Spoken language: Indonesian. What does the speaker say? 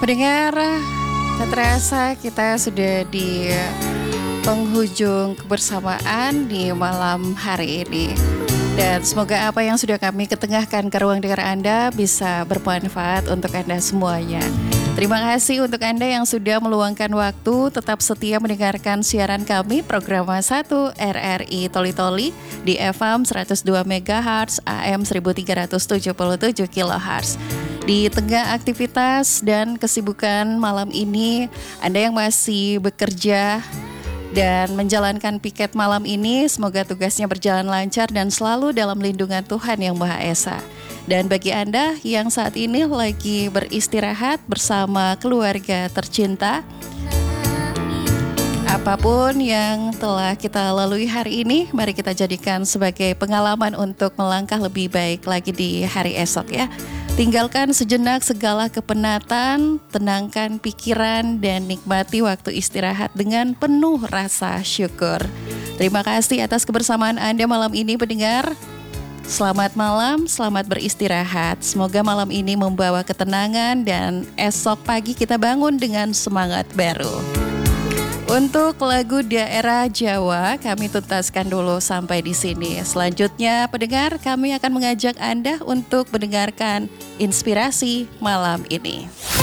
Pendengar, tak terasa kita sudah di penghujung kebersamaan di malam hari ini. Dan semoga apa yang sudah kami ketengahkan ke ruang dengar Anda bisa bermanfaat untuk Anda semuanya. Terima kasih untuk Anda yang sudah meluangkan waktu tetap setia mendengarkan siaran kami program 1 RRI Toli Toli di FM 102 MHz AM 1377 kHz. Di tengah aktivitas dan kesibukan malam ini, Anda yang masih bekerja dan menjalankan piket malam ini, semoga tugasnya berjalan lancar dan selalu dalam lindungan Tuhan Yang Maha Esa. Dan bagi Anda yang saat ini lagi beristirahat bersama keluarga tercinta, apapun yang telah kita lalui hari ini, mari kita jadikan sebagai pengalaman untuk melangkah lebih baik lagi di hari esok ya. Tinggalkan sejenak segala kepenatan, tenangkan pikiran dan nikmati waktu istirahat dengan penuh rasa syukur. Terima kasih atas kebersamaan Anda malam ini pendengar. Selamat malam, selamat beristirahat. Semoga malam ini membawa ketenangan dan esok pagi kita bangun dengan semangat baru. Untuk lagu daerah Jawa kami tuntaskan dulu sampai di sini. Selanjutnya pendengar, kami akan mengajak Anda untuk mendengarkan inspirasi malam ini.